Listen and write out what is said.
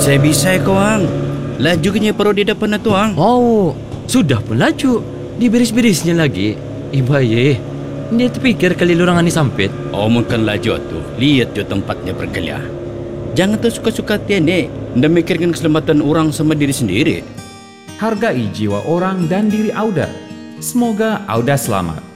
Bisa-bisa kau ang. Laju kenya perut di depan tu ang. Oh, sudah pun laju. Diberis-berisnya lagi. Ibaye, dia terpikir kali lorang ni sampit. Omongkan laju tu. Lihat jo tempatnya bergelia. Jangan tu suka-suka tiene. Nda mikirkan keselamatan orang sama diri sendiri. Hargai jiwa orang dan diri Auda. Semoga Auda selamat.